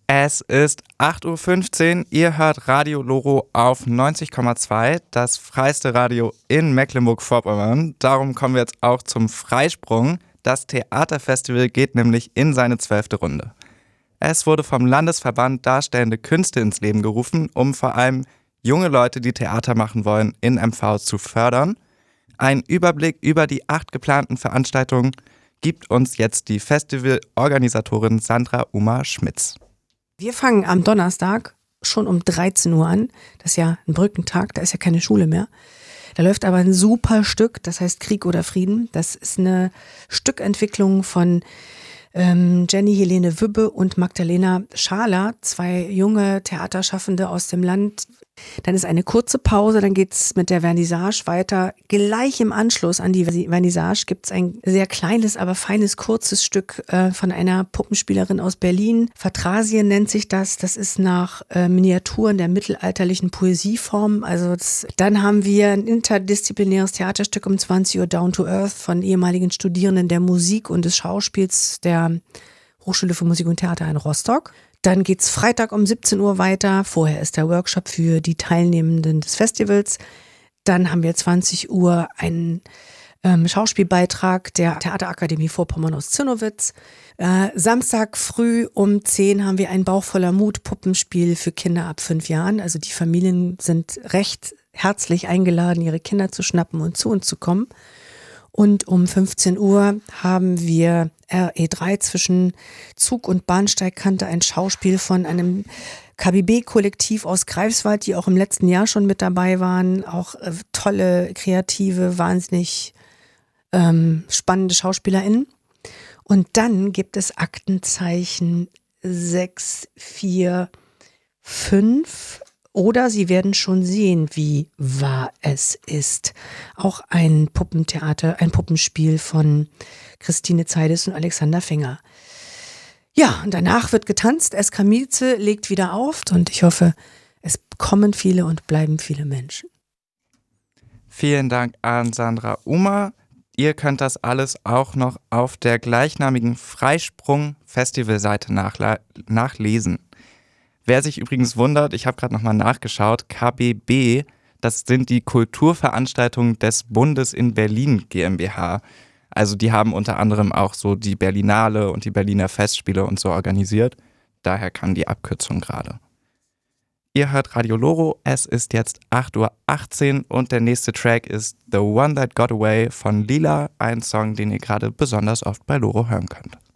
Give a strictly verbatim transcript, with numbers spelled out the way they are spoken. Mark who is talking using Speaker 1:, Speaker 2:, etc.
Speaker 1: Es ist acht Uhr fünfzehn, ihr hört Radio Loro auf neunzig Komma zwei, das freiste Radio in Mecklenburg-Vorpommern. Darum kommen wir jetzt auch zum Freisprung. Das Theaterfestival geht nämlich in seine zwölfte Runde. Es wurde vom Landesverband Darstellende Künste ins Leben gerufen, um vor allem junge Leute, die Theater machen wollen, in M V zu fördern. Ein Überblick über die acht geplanten Veranstaltungen gibt uns jetzt die Festivalorganisatorin Sandra Uma-Schmitz.
Speaker 2: Wir fangen am Donnerstag schon um dreizehn Uhr an. Das ist ja ein Brückentag, da ist ja keine Schule mehr. Da läuft aber ein super Stück, das heißt Krieg oder Frieden. Das ist eine Stückentwicklung von ähm, Jenny Helene Wübbe und Magdalena Schaler, zwei junge Theaterschaffende aus dem Land. Dann ist eine kurze Pause, dann geht's mit der Vernissage weiter. Gleich im Anschluss an die Vernissage gibt's ein sehr kleines, aber feines, kurzes Stück äh, von einer Puppenspielerin aus Berlin. Vertrasien nennt sich das. Das ist nach äh, Miniaturen der mittelalterlichen Poesieform. Also das, dann haben wir ein interdisziplinäres Theaterstück um zwanzig Uhr, Down to Earth, von ehemaligen Studierenden der Musik und des Schauspiels der Hochschule für Musik und Theater in Rostock. Dann geht's Freitag um siebzehn Uhr weiter. Vorher ist der Workshop für die Teilnehmenden des Festivals. Dann haben wir zwanzig Uhr einen ähm, Schauspielbeitrag der Theaterakademie Vorpommern aus Zinnowitz. Äh, Samstag früh um zehn haben wir ein Bauch voller Mut Puppenspiel für Kinder ab fünf Jahren. Also die Familien sind recht herzlich eingeladen, ihre Kinder zu schnappen und zu uns zu kommen. Und um fünfzehn Uhr haben wir R E drei zwischen Zug- und Bahnsteigkante, ein Schauspiel von einem K B B-Kollektiv aus Greifswald, die auch im letzten Jahr schon mit dabei waren. Auch äh, tolle, kreative, wahnsinnig ähm, spannende SchauspielerInnen. Und dann gibt es Aktenzeichen sechs vier fünf. Oder Sie werden schon sehen, wie wahr es ist. Auch ein Puppentheater, ein Puppenspiel von Christine Zeides und Alexander Finger. Ja, und danach wird getanzt. Eskamilze legt wieder auf und ich hoffe, es kommen viele und bleiben viele Menschen.
Speaker 1: Vielen Dank an Sandra Uma. Ihr könnt das alles auch noch auf der gleichnamigen Freisprung-Festivalseite nachla- nachlesen. Wer sich übrigens wundert, ich habe gerade nochmal nachgeschaut, K B B, das sind die Kulturveranstaltungen des Bundes in Berlin GmbH. Also die haben unter anderem auch so die Berlinale und die Berliner Festspiele und so organisiert. Daher kam die Abkürzung gerade. Ihr hört Radio Loro, es ist jetzt acht Uhr achtzehn und der nächste Track ist The One That Got Away von Lila, ein Song, den ihr gerade besonders oft bei Loro hören könnt.